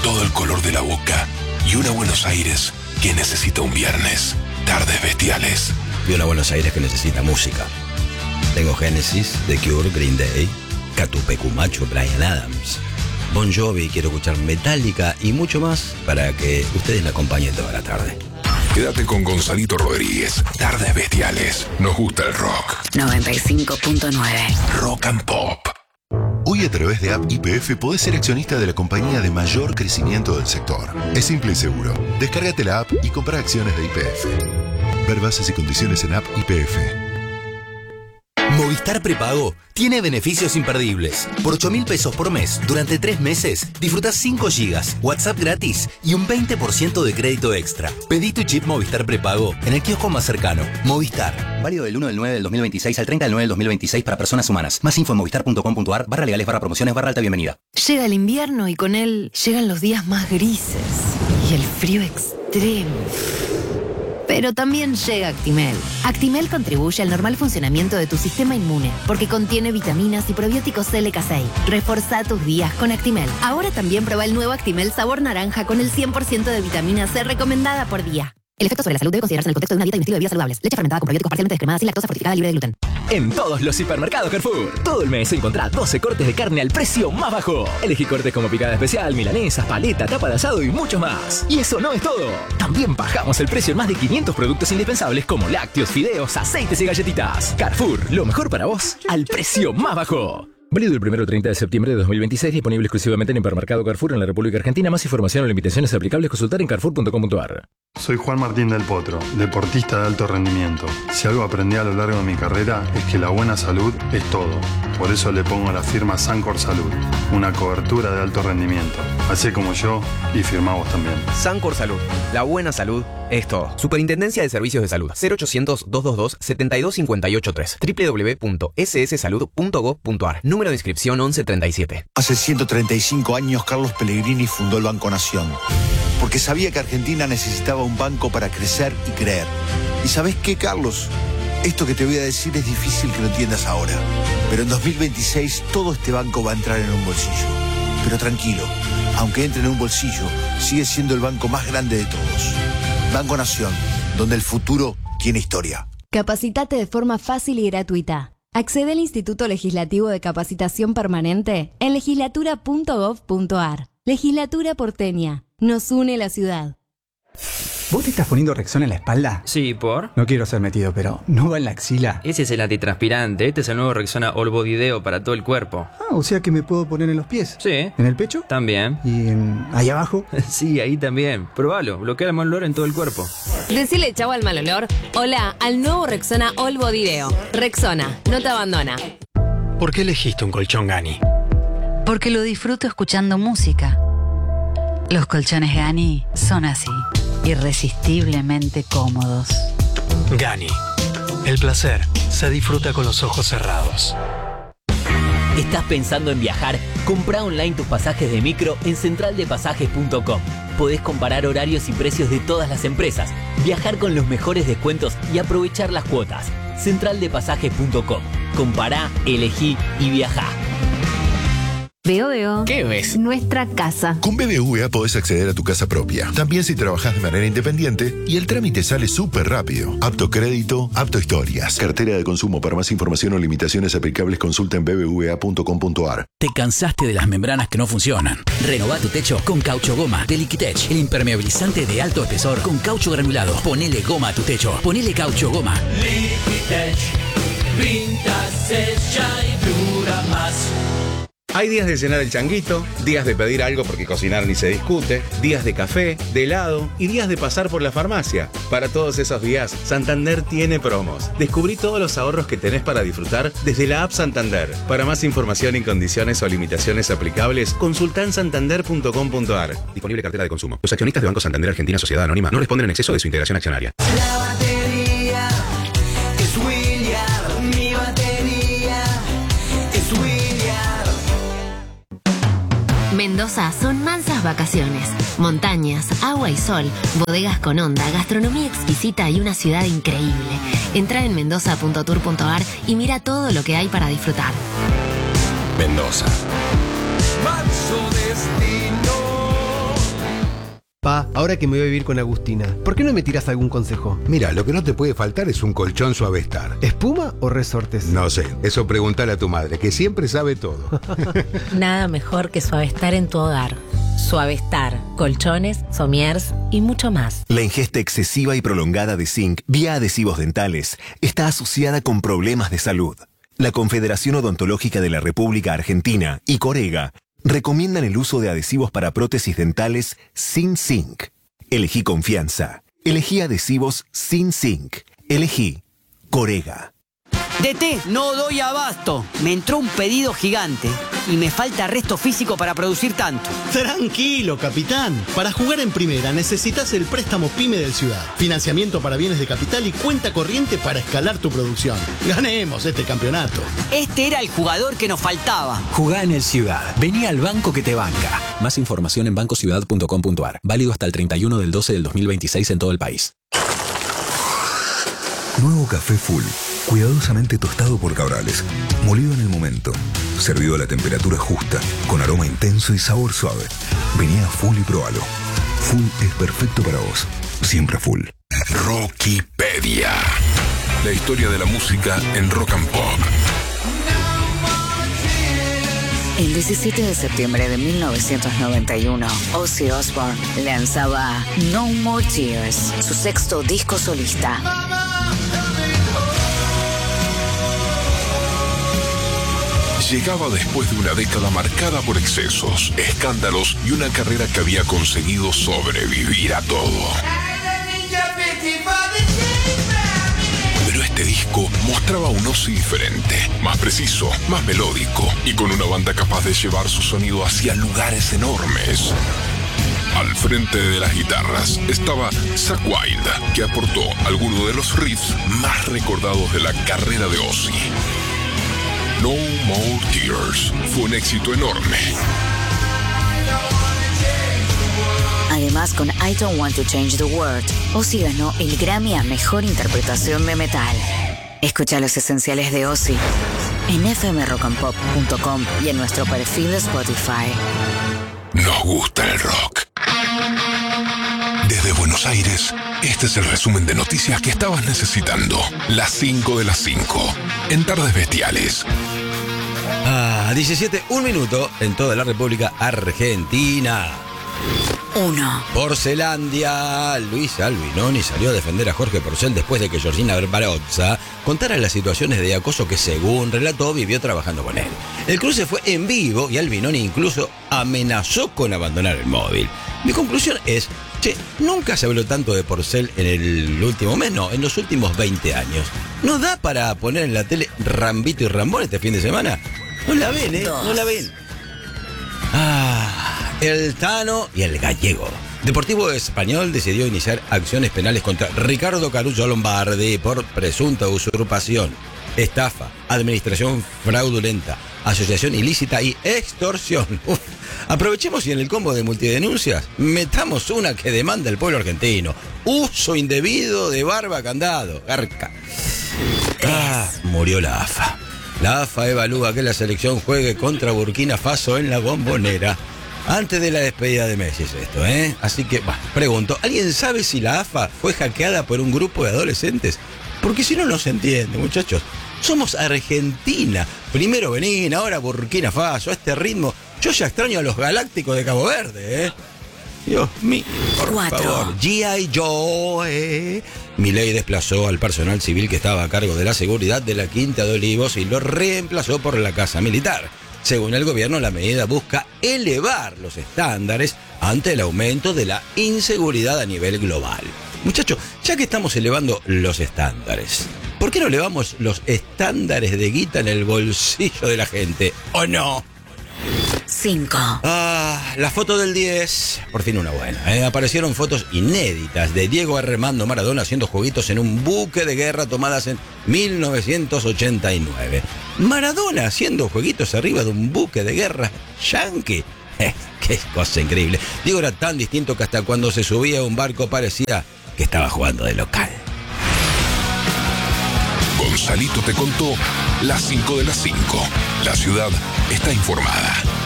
todo el color de la boca y una Buenos Aires que necesita un viernes. Tardes Bestiales. Y una Buenos Aires que necesita música. Tengo Genesis, The Cure, Green Day, Catupecu Macho, Bryan Adams, Bon Jovi, quiero escuchar Metallica y mucho más para que ustedes me acompañen toda la tarde. Quédate con Gonzalito Rodríguez. Tardes Bestiales. Nos gusta el rock. 95.9 Rock and Pop. Hoy a través de App YPF podés ser accionista de la compañía de mayor crecimiento del sector. Es simple y seguro. Descárgate la app y compra acciones de YPF. Ver bases y condiciones en App YPF. Movistar Prepago tiene beneficios imperdibles. Por 8.000 pesos por mes, durante 3 meses, disfrutás 5 gigas, WhatsApp gratis y un 20% de crédito extra. Pedí tu chip Movistar Prepago en el kiosco más cercano. Movistar. Válido del 1/9/2026 al 30/9/2026 para personas humanas. Más info en movistar.com.ar/legales/promociones/alta bienvenida. Llega el invierno y con él llegan los días más grises y el frío extremo. Pero también llega Actimel. Actimel contribuye al normal funcionamiento de tu sistema inmune porque contiene vitaminas y probióticos LK6. Reforzá tus días con Actimel. Ahora también prueba el nuevo Actimel sabor naranja con el 100% de vitamina C recomendada por día. El efecto sobre la salud debe considerarse en el contexto de una dieta y un estilo de vida saludables. Leche fermentada con probióticos parcialmente descremada sin lactosa, fortificada, libre de gluten. En todos los hipermercados Carrefour, todo el mes encontrá 12 cortes de carne al precio más bajo. Elegí cortes como picada especial, milanesas, paleta, tapa de asado y muchos más. Y eso no es todo. También bajamos el precio en más de 500 productos indispensables como lácteos, fideos, aceites y galletitas. Carrefour, lo mejor para vos al precio más bajo. Válido del 1 al 30 de septiembre de 2026, disponible exclusivamente en Hipermercado Carrefour en la República Argentina. Más información o limitaciones aplicables consultar en carrefour.com.ar. Soy Juan Martín del Potro, deportista de alto rendimiento. Si algo aprendí a lo largo de mi carrera es que la buena salud es todo. Por eso le pongo a la firma Sancor Salud, una cobertura de alto rendimiento. Hacé como yo y firmá vos también. Sancor Salud, la buena salud es todo. Superintendencia de Servicios de Salud, 0800-222-72583, www.sssalud.gov.ar, número de inscripción 1137. Hace 135 años Carlos Pellegrini fundó el Banco Nación, porque sabía que Argentina necesitaba un banco para crecer y creer. ¿Y sabés qué, Carlos? Esto que te voy a decir es difícil que lo entiendas ahora, pero en 2026 todo este banco va a entrar en un bolsillo. Pero tranquilo, aunque entre en un bolsillo, sigue siendo el banco más grande de todos. Banco Nación, donde el futuro tiene historia. Capacitate de forma fácil y gratuita. Accede al Instituto Legislativo de Capacitación Permanente en legislatura.gov.ar. Legislatura porteña. Nos une la ciudad. ¿Vos te estás poniendo Rexona en la espalda? Sí, ¿por? No quiero ser metido, pero ¿no va en la axila? Ese es el antitranspirante. Este es el nuevo Rexona All Body Deo para todo el cuerpo. Ah, o sea que me puedo poner en los pies. Sí. ¿En el pecho? También. ¿Y ahí abajo? Sí, ahí también. Probalo. Bloquea el mal olor en todo el cuerpo. Decile chau al mal olor. Hola al nuevo Rexona All Body Deo. Rexona, no te abandona. ¿Por qué elegiste un colchón Gani? Porque lo disfruto escuchando música. Los colchones Gani son así, irresistiblemente cómodos. Gani. El placer se disfruta con los ojos cerrados. ¿Estás pensando en viajar? Comprá online tus pasajes de micro en centraldepasajes.com. Podés comparar horarios y precios de todas las empresas, viajar con los mejores descuentos y aprovechar las cuotas. Centraldepasajes.com. Compará, elegí y viajá. Veo. ¿Qué ves? Nuestra casa. Con BBVA podés acceder a tu casa propia, también si trabajás de manera independiente, y el trámite sale súper rápido. Apto crédito, apto historias. Cartera de consumo. Para más información o limitaciones aplicables, consulta en bbva.com.ar. ¿Te cansaste de las membranas que no funcionan? Renová tu techo con Caucho Goma de Liquitech, el impermeabilizante de alto espesor con caucho granulado. Ponele goma a tu techo. Ponele Caucho Goma. Liquitech, pinta, secha y dura más. Hay días de llenar el changuito, días de pedir algo porque cocinar ni se discute, días de café, de helado y días de pasar por la farmacia. Para todos esos días, Santander tiene promos. Descubrí todos los ahorros que tenés para disfrutar desde la app Santander. Para más información y condiciones o limitaciones aplicables, consultá en santander.com.ar. Disponible cartera de consumo. Los accionistas de Banco Santander Argentina Sociedad Anónima no responden en exceso de su integración accionaria. La batería es William, mi batería es William. Mendoza son mansas vacaciones, montañas, agua y sol, bodegas con onda, gastronomía exquisita y una ciudad increíble. Entra en mendoza.tour.ar y mira todo lo que hay para disfrutar. Mendoza. Manso destino, Pa, ahora que me voy a vivir con Agustina, ¿por qué no me tiras algún consejo? Mira, lo que no te puede faltar es un colchón Suavestar. ¿Espuma o resortes? No sé, eso preguntale a tu madre, que siempre sabe todo. Nada mejor que Suavestar en tu hogar. Suavestar, colchones, somiers y mucho más. La ingesta excesiva y prolongada de zinc vía adhesivos dentales está asociada con problemas de salud. La Confederación Odontológica de la República Argentina y Corega recomiendan el uso de adhesivos para prótesis dentales sin zinc. Elegí confianza. Elegí adhesivos sin zinc. Elegí Corega. DT, no doy abasto. Me entró un pedido gigante y me falta resto físico para producir tanto. Tranquilo, capitán. Para jugar en primera necesitas el préstamo PYME del Ciudad. Financiamiento para bienes de capital y cuenta corriente para escalar tu producción. Ganemos este campeonato. Este era el jugador que nos faltaba. Jugá en el Ciudad. Vení al banco que te banca. Más información en bancociudad.com.ar. Válido hasta el 31 del 12 del 2026 en todo el país. Nuevo café Full. Cuidadosamente tostado por Cabrales, molido en el momento, servido a la temperatura justa, con aroma intenso y sabor suave. Vení a Full y próbalo. Full es perfecto para vos. Siempre Full. Rockipedia. La historia de la música en rock and pop. El 17 de septiembre de 1991, Ozzy Osbourne lanzaba No More Tears, su sexto disco solista. Llegaba después de una década marcada por excesos, escándalos y una carrera que había conseguido sobrevivir a todo. Pero este disco mostraba un Ozzy diferente, más preciso, más melódico y con una banda capaz de llevar su sonido hacia lugares enormes. Al frente de las guitarras estaba Zakk Wylde, que aportó algunos de los riffs más recordados de la carrera de Ozzy. No More Tears fue un éxito enorme. Además, con I Don't Want to Change the World, Ozzy ganó el Grammy a Mejor Interpretación de Metal. Escucha los esenciales de Ozzy en fmrockandpop.com y en nuestro perfil de Spotify. Nos gusta el rock. Desde Buenos Aires, este es el resumen de noticias que estabas necesitando. Las 5 de las 5, en Tardes Bestiales. 17, 1 minuto en toda la República Argentina. 1. Porcelandia. Luis Albinoni salió a defender a Jorge Porcel después de que Georgina Barbarossa contara las situaciones de acoso que, según relató, vivió trabajando con él. El cruce fue en vivo y Albinoni incluso amenazó con abandonar el móvil. Mi conclusión es, nunca se habló tanto de Porcel en el último mes, no, en los últimos 20 años. ¿No da para poner en la tele Rambito y Rambón este fin de semana? No la ven, no la ven. El Tano y el Gallego. Deportivo Español decidió iniciar acciones penales contra Ricardo Caruso Lombardi por presunta usurpación, estafa, administración fraudulenta, asociación ilícita y extorsión. Aprovechemos y en el combo de multidenuncias metamos una que demanda el pueblo argentino. Uso indebido de barba candado. Garca. Murió la AFA. La AFA evalúa que la selección juegue contra Burkina Faso en la Bombonera. Antes de la despedida de Messi es esto, ¿eh? Así que, pregunto, ¿alguien sabe si la AFA fue hackeada por un grupo de adolescentes? Porque si no, no se entiende, muchachos. Somos Argentina. Primero Benín, ahora Burkina Faso. A este ritmo, yo ya extraño a los Galácticos de Cabo Verde, ¿eh? Dios mío, por favor. G.I. Joe. Milei desplazó al personal civil que estaba a cargo de la seguridad de la Quinta de Olivos y lo reemplazó por la Casa Militar. Según el gobierno, la medida busca elevar los estándares ante el aumento de la inseguridad a nivel global. Muchachos, ya que estamos elevando los estándares, ¿por qué no elevamos los estándares de guita en el bolsillo de la gente? ¿O no? 5. La foto del 10, por fin una buena. Aparecieron fotos inéditas de Diego Armando Maradona haciendo jueguitos en un buque de guerra tomadas en 1989. Maradona haciendo jueguitos arriba de un buque de guerra yanqui. Qué cosa increíble. Diego era tan distinto que hasta cuando se subía a un barco parecía que estaba jugando de local. Gonzalito te contó las 5 de las 5. La ciudad está informada.